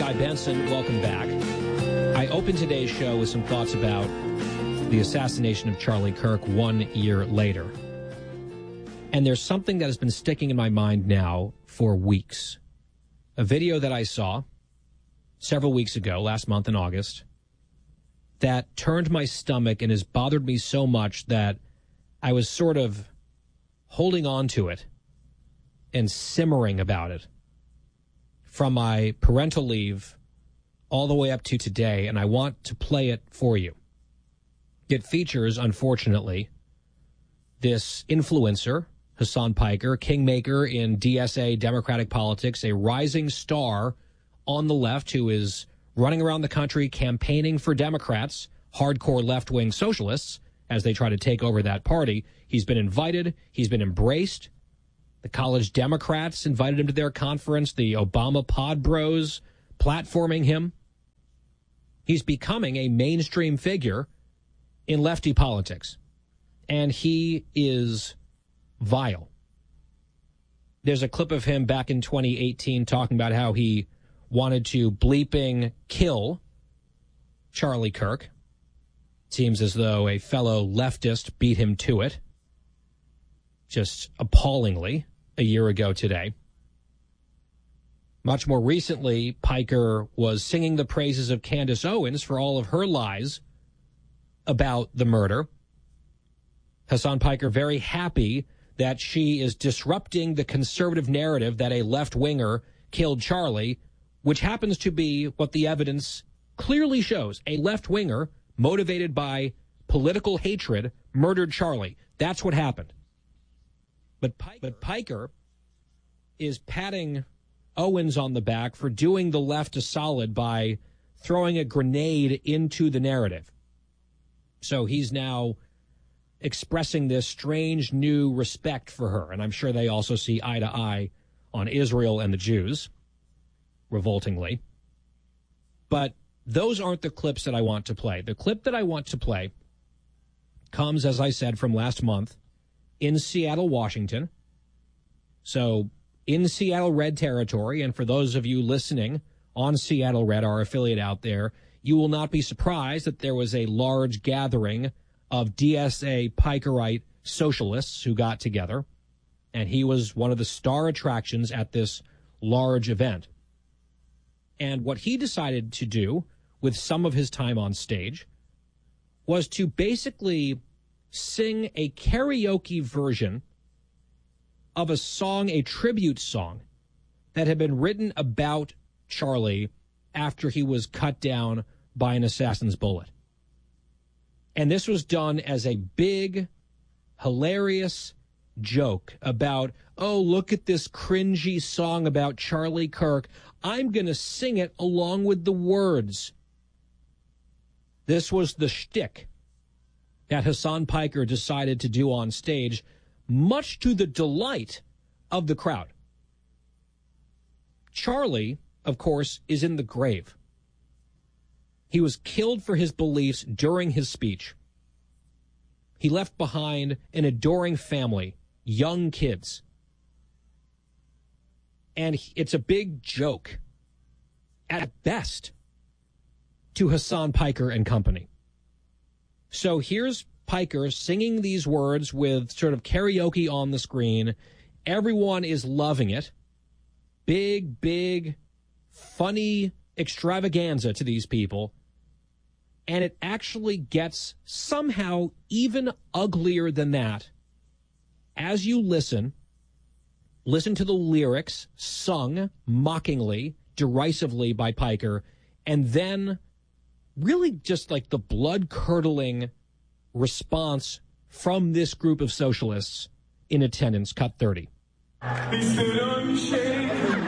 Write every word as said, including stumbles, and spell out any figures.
Guy Benson. Welcome back. I opened today's show with some thoughts about the assassination of Charlie Kirk one year later. And there's something that has been sticking in my mind now for weeks. A video that I saw several weeks ago, last month in August, that turned my stomach and has bothered me so much that I was sort of holding on to it and simmering about it from my parental leave all the way up to today, and I want to play it for you. It features, unfortunately, this influencer, Hasan Piker, kingmaker in D S A Democratic politics, a rising star on the left who is running around the country campaigning for Democrats, hardcore left-wing socialists, as they try to take over that party. He's been invited. He's been embraced. The college Democrats invited him to their conference. The Obama Pod Bros platforming him. He's becoming a mainstream figure in lefty politics. And he is vile. There's a clip of him back in twenty eighteen talking about how he wanted to bleeping kill Charlie Kirk. Seems as though a fellow leftist beat him to it. Just appallingly, a year ago today. Much more recently, Piker was singing the praises of Candace Owens for all of her lies about the murder. Hasan Piker very happy that she is disrupting the conservative narrative that a left-winger killed Charlie, which happens to be what the evidence clearly shows. A left-winger, motivated by political hatred, murdered Charlie. That's what happened. But Piker, but Piker is patting Owens on the back for doing the left a solid by throwing a grenade into the narrative. So he's now expressing this strange new respect for her. And I'm sure they also see eye to eye on Israel and the Jews, revoltingly. But those aren't the clips that I want to play. The clip that I want to play comes, as I said, from last month in Seattle, Washington. So in Seattle Red territory, and for those of you listening on Seattle Red, our affiliate out there, you will not be surprised that there was a large gathering of D S A Pikerite socialists who got together, and he was one of the star attractions at this large event. And what he decided to do with some of his time on stage was to basically sing a karaoke version of a song, a tribute song, that had been written about Charlie after he was cut down by an assassin's bullet. And this was done as a big, hilarious joke about, oh, look at this cringy song about Charlie Kirk. I'm going to sing it along with the words. This was the shtick that Hasan Piker decided to do on stage, much to the delight of the crowd. Charlie, of course, is in the grave. He was killed for his beliefs during his speech. He left behind an adoring family, young kids. And it's a big joke, at best, to Hasan Piker and company. So here's Piker singing these words with sort of karaoke on the screen. Everyone is loving it. Big, big, funny extravaganza to these people. And it actually gets somehow even uglier than that. As you listen, listen to the lyrics sung mockingly, derisively by Piker, and then really just like the blood-curdling response from this group of socialists in attendance. Cut thirty. He stood unshaken.